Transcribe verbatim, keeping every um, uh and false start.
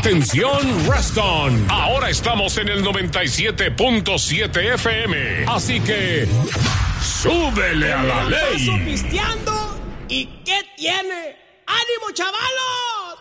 Atención, Reston. Ahora estamos en el noventa y siete punto siete F M. Así que súbele a la ley. Paso pisteando. ¿Y qué tiene? ¡Ánimo, chavalos!